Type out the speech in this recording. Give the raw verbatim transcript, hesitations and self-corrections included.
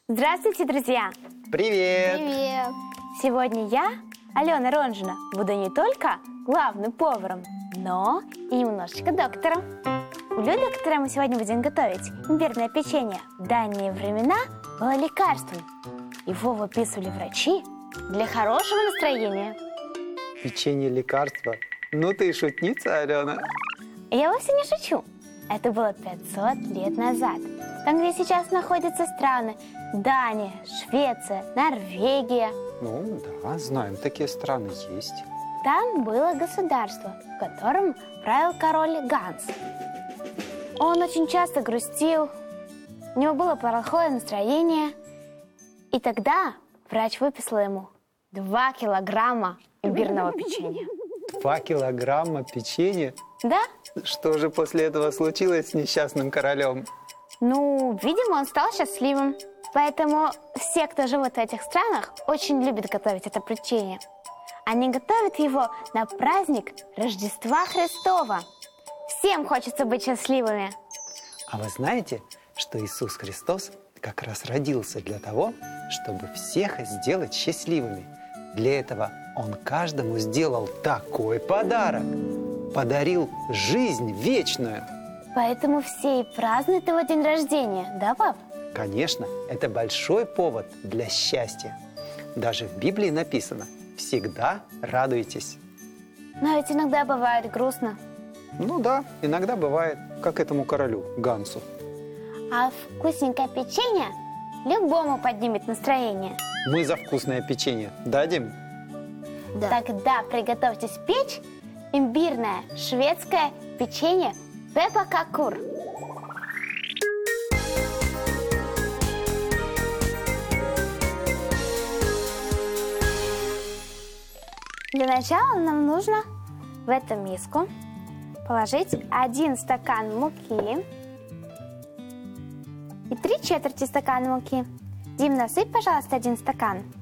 Здравствуйте, друзья! Привет! Привет! Сегодня я, Алена Ронжина, буду не только главным поваром, но и немножечко доктором. Блюдо, которое мы сегодня будем готовить, имбирное печенье, в давние времена было лекарством. Его выписывали врачи для хорошего настроения. Печенье лекарства? Ну ты и шутница, Алена. Я вовсе не шучу. Это было пятьсот лет назад. Там, где сейчас находятся страны Дания, Швеция, Норвегия. Ну да, знаем, такие страны есть. Там было государство, в котором правил король Ганс. Он очень часто грустил, у него было плохое настроение. И тогда врач выписал ему два килограмма имбирного печенья. Два килограмма печенья? Да? Что же после этого случилось с несчастным королем? Ну, видимо, он стал счастливым. Поэтому все, кто живут в этих странах, очень любят готовить это печенье. Они готовят его на праздник Рождества Христова. Всем хочется быть счастливыми. А вы знаете, что Иисус Христос как раз родился для того, чтобы всех сделать счастливыми? Для этого Он каждому сделал такой подарок. Подарил жизнь вечную. Поэтому все и празднуют его день рождения, да, пап? Конечно, это большой повод для счастья. Даже в Библии написано: всегда радуйтесь. Но ведь иногда бывает грустно. Ну да, иногда бывает, как этому королю Гансу. А вкусненькое печенье любому поднимет настроение. Мы за вкусное печенье дадим? Да. Тогда приготовьтесь печь имбирное шведское печенье пеппакакур. Для начала нам нужно в эту миску положить один стакан муки и три четверти стакана муки. Дим, насыпь, пожалуйста, один стакан.